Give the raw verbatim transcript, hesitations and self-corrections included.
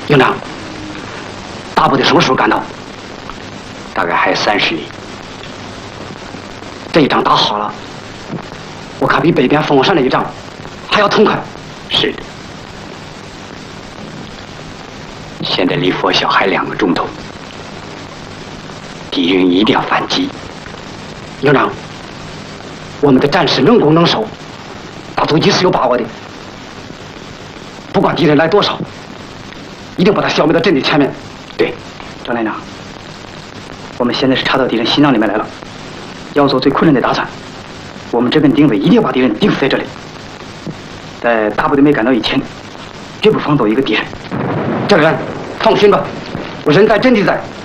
营长，大部队什么时候赶到？ 大概还有三十里。 这一仗打好了，我看比北边凤凰山那一仗还要痛快。 是的。现在离佛晓还两个钟头，敌人一定要反击。 营长，我们的战士能攻能守，打突击是有把握的。不管敌人来多少，一定把他消灭到阵地前面。 对， 张连长，我们现在是插到敌人心脏里面来了，要做最困难的打算。我们这根定位一定要把敌人钉死在这里，在大部队没赶到以前，绝不放走一个敌人。 这个人，放心吧，我人在阵地在。